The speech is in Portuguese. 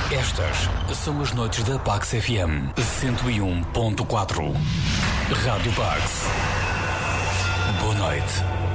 Estas são as noites da Pax FM 101.4. Rádio Pax. Boa noite.